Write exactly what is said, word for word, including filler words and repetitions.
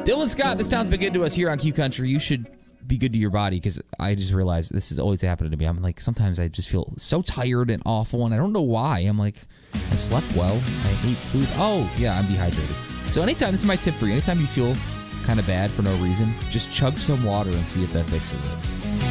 Dylan Scott, this town's been good to us here on Q Country. You should be good to your body, because I just realized this is always happening to me. I'm like, sometimes I just feel so tired and awful, and I don't know why. I'm like, I slept well. I ate food. Oh, yeah, I'm dehydrated. So anytime, this is my tip for you. Anytime you feel kind of bad for no reason, just chug some water and see if that fixes it.